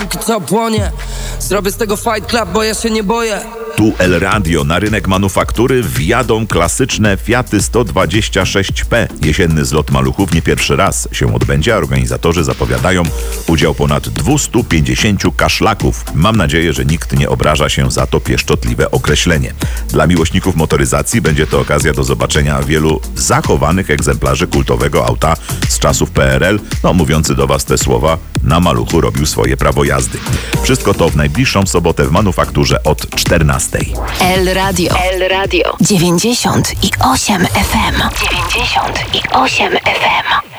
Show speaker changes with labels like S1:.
S1: póki co płonie. Zrobię z tego Fight Club, bo ja się nie boję.
S2: Tu El Radio. Na rynek manufaktury wjadą klasyczne Fiaty 126P. Jesienny zlot maluchów nie pierwszy raz się odbędzie, a organizatorzy zapowiadają udział ponad 250 kaszlaków. Mam nadzieję, że nikt nie obraża się za to pieszczotliwe określenie. Dla miłośników motoryzacji będzie to okazja do zobaczenia wielu zachowanych egzemplarzy kultowego auta z czasów PRL. Mówiący do Was te słowa, na maluchu robił swoje prawo jazdy. Wszystko to w najbliższą sobotę w manufakturze od 14.
S3: El Radio. 98 FM. 98 FM.